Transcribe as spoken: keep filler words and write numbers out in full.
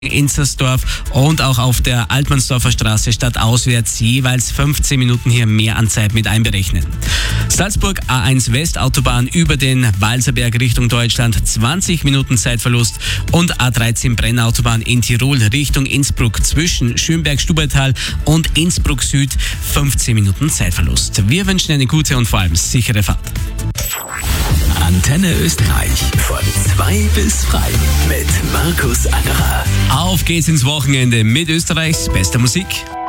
Inzersdorf und auch auf der Altmannsdorfer Straße stadtauswärts jeweils fünfzehn Minuten hier mehr an Zeit mit einberechnen. Salzburg A eins Westautobahn über den Balserberg Richtung Deutschland zwanzig Minuten Zeitverlust und A dreizehn Brennautobahn in Tirol Richtung Innsbruck zwischen Schönberg-Stubaital und Innsbruck Süd fünfzehn Minuten Zeitverlust. Wir wünschen eine gute und vor allem sichere Fahrt. Antenne Österreich von zwei bis drei mit Markus Angerer. Auf geht's ins Wochenende mit Österreichs bester Musik.